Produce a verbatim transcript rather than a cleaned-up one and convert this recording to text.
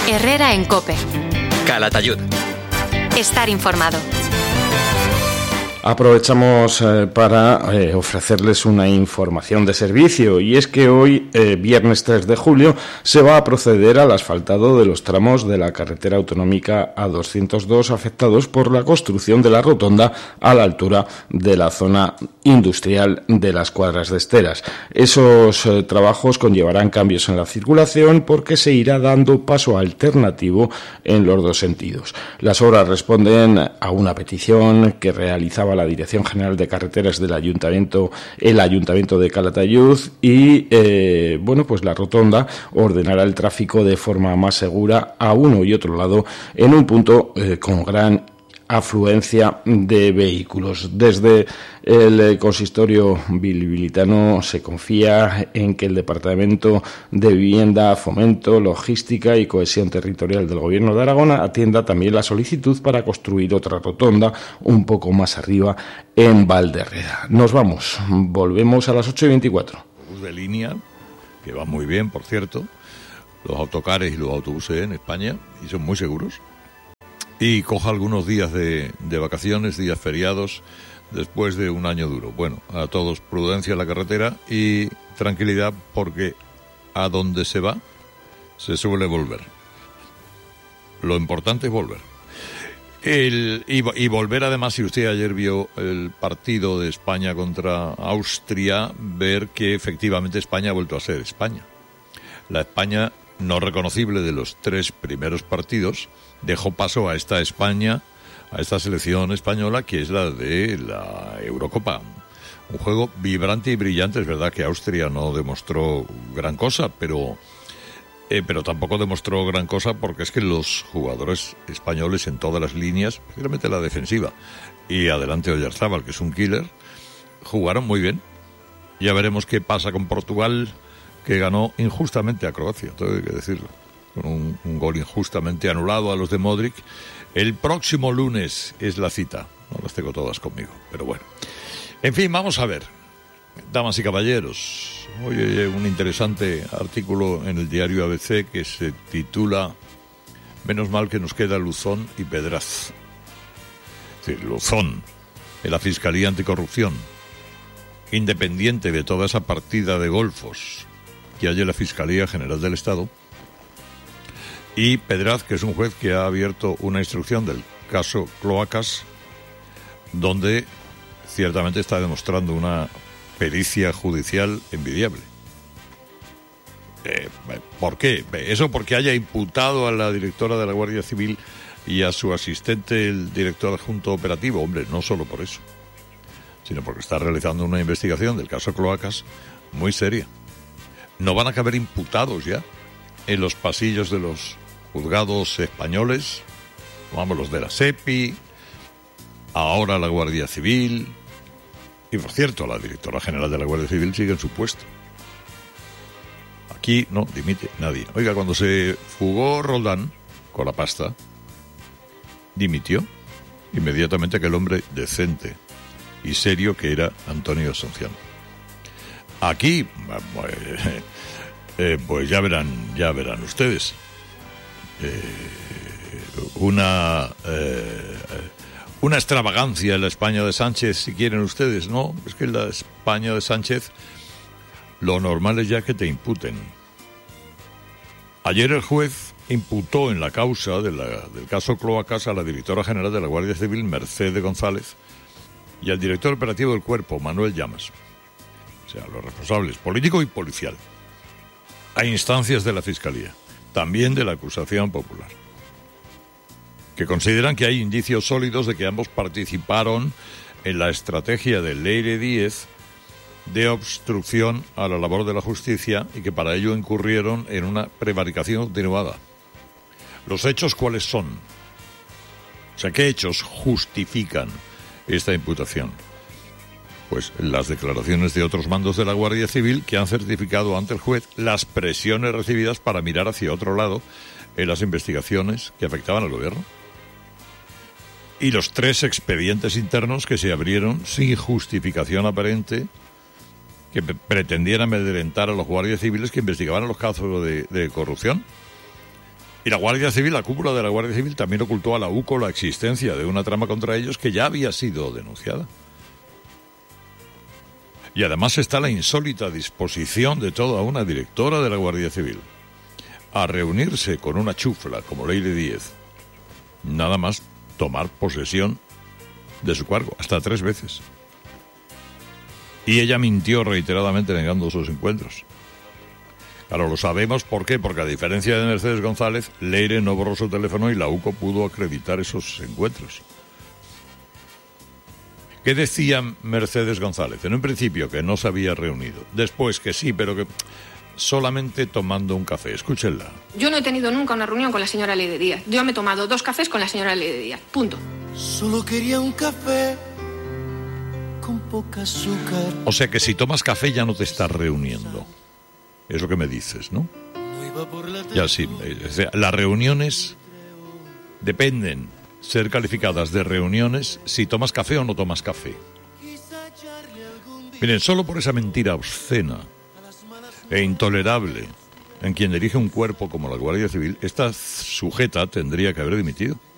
Herrera en COPE. Calatayud. Estar informado. Aprovechamos eh, para eh, ofrecerles una información de servicio, y es que hoy, eh, viernes tres de julio, se va a proceder al asfaltado de los tramos de la carretera autonómica A doscientos dos afectados por la construcción de la rotonda a la altura de la zona industrial de las Cuadras de Esteras. Esos eh, trabajos conllevarán cambios en la circulación porque se irá dando paso alternativo en los dos sentidos. Las obras responden a una petición que realizaba la Dirección General de Carreteras del Ayuntamiento, el Ayuntamiento de Calatayud, y eh, bueno, pues la rotonda ordenará el tráfico de forma más segura a uno y otro lado en un punto eh, con gran afluencia de vehículos. Desde el consistorio bilbilitano se confía en que el Departamento de Vivienda, Fomento, Logística y Cohesión Territorial del Gobierno de Aragón atienda también la solicitud para construir otra rotonda un poco más arriba en Valderreda. Nos vamos, volvemos a las ocho y veinticuatro. Bus de línea, que va muy bien, por cierto, los autocares y los autobuses en España, y son muy seguros. Y coja algunos días de, de vacaciones, días feriados, después de un año duro. Bueno, a todos prudencia en la carretera y tranquilidad, porque a donde se va se suele volver. Lo importante es volver. El, y, y volver además, si usted ayer vio el partido de España contra Austria, ver que efectivamente España ha vuelto a ser España. La España no reconocible de los tres primeros partidos dejó paso a esta España, a esta selección española, que es la de la Eurocopa. Un juego vibrante y brillante. Es verdad que Austria no demostró gran cosa, pero eh, pero tampoco demostró gran cosa porque es que los jugadores españoles en todas las líneas, especialmente la defensiva, y adelante Oyarzábal, que es un killer, jugaron muy bien. Ya veremos qué pasa con Portugal, que ganó injustamente a Croacia, todo hay que decirlo, con un, un gol injustamente anulado a los de Modric. El próximo lunes es la cita, no las tengo todas conmigo, pero bueno. En fin, vamos a ver, damas y caballeros, hoy hay un interesante artículo en el diario A B C que se titula "Menos mal que nos queda Luzón y Pedraz". Es decir, Luzón, en la Fiscalía Anticorrupción, independiente de toda esa partida de golfos que hay en la Fiscalía General del Estado, y Pedraz, que es un juez que ha abierto una instrucción del caso Cloacas, donde ciertamente está demostrando una pericia judicial envidiable. Eh, ¿Por qué? Eso porque haya imputado a la directora de la Guardia Civil y a su asistente, el director adjunto operativo. Hombre, no solo por eso, sino porque está realizando una investigación del caso Cloacas muy seria. No van a caber imputados ya en los pasillos de los juzgados españoles, vamos, los de la SEPI, ahora la Guardia Civil, y por cierto, la directora general de la Guardia Civil sigue en su puesto. Aquí no dimite nadie. Oiga, cuando se fugó Roldán con la pasta, dimitió inmediatamente aquel hombre decente y serio que era Antonio Asunción. Aquí, eh, eh, pues ya verán, ya verán ustedes. Eh, una eh, una extravagancia en la España de Sánchez, si quieren ustedes, ¿no? Es que en la España de Sánchez lo normal es ya que te imputen. Ayer el juez imputó en la causa de la, del caso Cloacas a la directora general de la Guardia Civil, Mercedes González, y al director operativo del cuerpo, Manuel Llamas. O sea, los responsables político y policial, a instancias de la Fiscalía, también de la acusación popular, que consideran que hay indicios sólidos de que ambos participaron en la estrategia de Leire Díez de obstrucción a la labor de la justicia y que para ello incurrieron en una prevaricación continuada. ¿Los hechos cuáles son? O sea, ¿qué hechos justifican esta imputación? Pues las declaraciones de otros mandos de la Guardia Civil que han certificado ante el juez las presiones recibidas para mirar hacia otro lado en las investigaciones que afectaban al gobierno. Y los tres expedientes internos que se abrieron sin justificación aparente, que pretendían amedrentar a los guardias civiles que investigaban los casos de, de corrupción. Y la Guardia Civil, la cúpula de la Guardia Civil, también ocultó a la U C O la existencia de una trama contra ellos que ya había sido denunciada. Y además está la insólita disposición de toda una directora de la Guardia Civil a reunirse con una chufla como Leire Díez, nada más tomar posesión de su cargo, hasta tres veces. Y ella mintió reiteradamente negando sus encuentros. Claro, lo sabemos, ¿por qué? Porque a diferencia de Mercedes González, Leire no borró su teléfono y la U C O pudo acreditar esos encuentros. ¿Qué decía Mercedes González? En un principio que no se había reunido, después que sí, pero que solamente tomando un café. Escúchenla. Yo no he tenido nunca una reunión con la señora Leire Díaz. Yo me he tomado dos cafés con la señora Leire Díaz. Punto. Solo quería un café con poca azúcar. O sea que si tomas café ya no te estás reuniendo. Es lo que me dices, ¿no? Ya sí. O sea, las reuniones dependen ser calificadas de reuniones si tomas café o no tomas café. Miren, solo por esa mentira obscena e intolerable en quien dirige un cuerpo como la Guardia Civil, esta sujeta tendría que haber dimitido.